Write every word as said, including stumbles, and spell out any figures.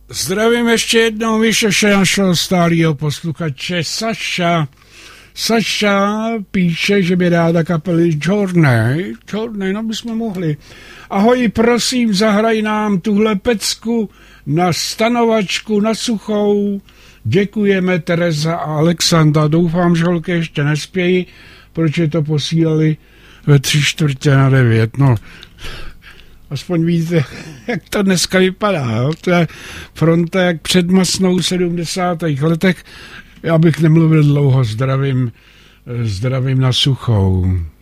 Zdravím ještě jednou Míše, našeho stálého posluchače Saša. Saša píše, že by ráda kapely Journey. Journey, no bychom mohli. Ahoj, prosím, zahraj nám tuhle pecku na stanovačku na suchou. Děkujeme, Tereza a Alexandra. Doufám, že holky ještě nespějí, protože to posílali ve tři čtvrtě na devět. No, aspoň víte, jak to dneska vypadá. Jo? To je fronta jak před masnou v sedmdesátých letech. Já bych nemluvil dlouho, zdravím, zdravím na suchou.